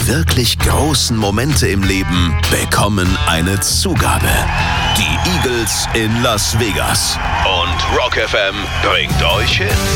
Die wirklich großen Momente im Leben bekommen eine Zugabe. Die Eagles in Las Vegas. Und Rock FM bringt euch hin.